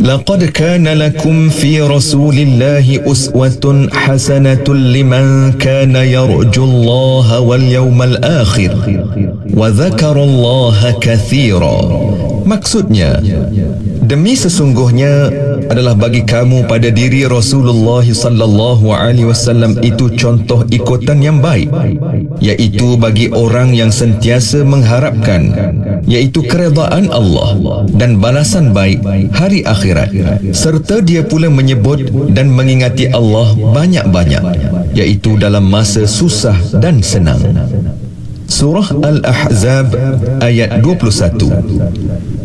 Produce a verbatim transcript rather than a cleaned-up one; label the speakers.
Speaker 1: لقد كان لكم في رسول الله أسوة حسنة لمن كان يرجو الله واليوم الآخر وذكر الله كثيرا. Maksudnya, demi sesungguhnya adalah bagi kamu pada diri Rasulullah sallallahu alaihi wasallam itu contoh ikutan yang baik, iaitu bagi orang yang sentiasa mengharapkan, iaitu keredaan Allah dan balasan baik hari akhirat, serta dia pula menyebut dan mengingati Allah banyak-banyak, iaitu dalam masa susah dan senang. Surah Al-Ahzab ayat dua puluh satu.